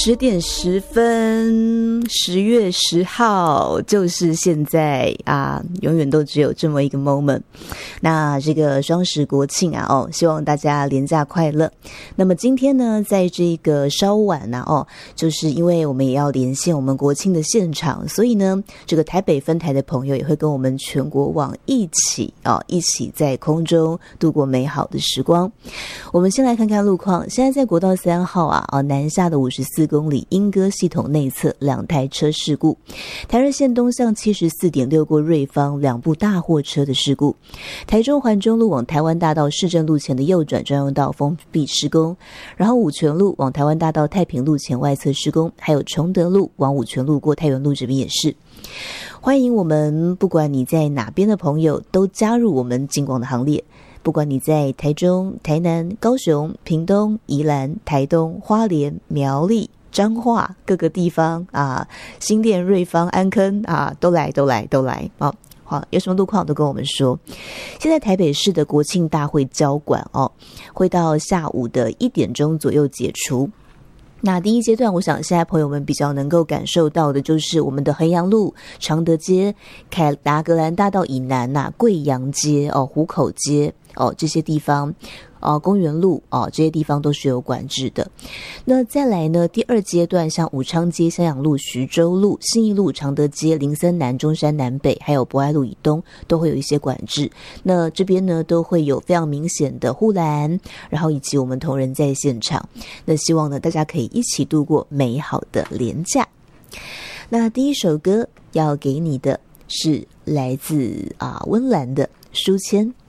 10:10 10月10号就是现在啊，永远都只有这么一个 moment。那这个双十国庆啊，希望大家连假快乐。那么今天呢，在这个稍晚啊，就是因为我们也要连线我们国庆的现场，所以呢，这个台北分台的朋友也会跟我们全国网一起在空中度过美好的时光。我们先来看看路况，现在在国道3号南下的54公里莺歌系统内侧2台车事故，台二线东向74.6过瑞芳2部大货车的事故，台中环中路往台湾大道市政路前的右转专用道封闭施工，然后五权路往台湾大道太平路前外侧施工，还有崇德路往五权路过太原路这边也是。欢迎我们不管你在哪边的朋友都加入我们警广的行列，不管你在台中、台南、高雄、屏东、宜兰、台东、花莲、苗栗、彰化各个地方新店、瑞芳、安坑都来好，有什么路况都跟我们说。现在台北市的国庆大会交管会到下午的1点钟左右解除。那第一阶段，我想现在朋友们比较能够感受到的就是我们的衡阳路、常德街、凯达格兰大道以南贵阳街湖口街这些地方公园路这些地方都是有管制的。那再来呢，第二阶段像武昌街、襄阳路、徐州路、信义路、常德街、林森南、中山南北还有博爱路以东都会有一些管制。那这边呢都会有非常明显的护栏，然后以及我们同仁在现场。那希望呢大家可以一起度过美好的连假。那第一首歌要给你的是来自温岚的书签。